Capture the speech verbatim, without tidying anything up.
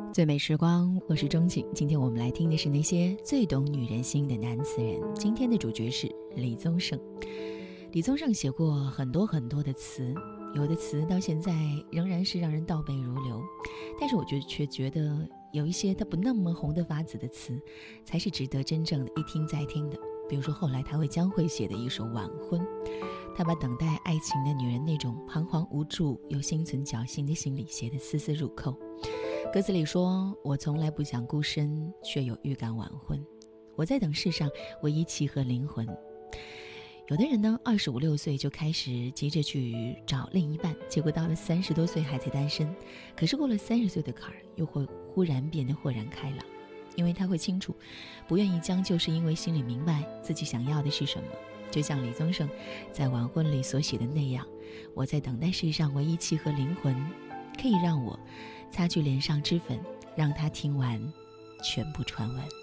最美时光，我是钟景。今天我们来听的是那些最懂女人心的男词人。今天的主角是李宗盛。李宗盛写过很多很多的词，有的词到现在仍然是让人倒背如流，但是我觉得却觉得有一些他不那么红得发紫的词，才是值得真正的一听再听的。比如说后来他为江蕙写的一首《晚婚》，他把等待爱情的女人那种彷徨无助又心存侥幸的心理写得丝丝入扣。歌词里说，我从来不想孤身，却有预感晚婚，我在等世上唯一契合灵魂。有的人呢，二十五六岁就开始急着去找另一半，结果到了三十多岁还在单身。可是过了三十岁的坎儿，又会忽然变得豁然开朗，因为他会清楚，不愿意将就是因为心里明白自己想要的是什么。就像李宗盛在《晚婚》里所写的那样，我在等待世上唯一契合灵魂，可以让我擦去脸上脂粉，让他听完全部传闻。